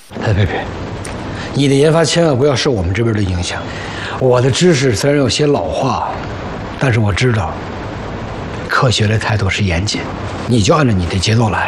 别，你的研发千万不要受我们这边的影响。我的知识虽然有些老化，但是我知道科学的态度是严谨，你就按照你的节奏来。